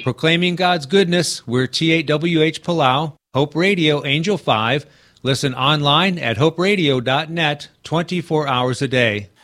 Proclaiming God's goodness, we're T8WH Palau, Hope Radio Angel 5. Listen online at hoperadio.net 24 hours a day.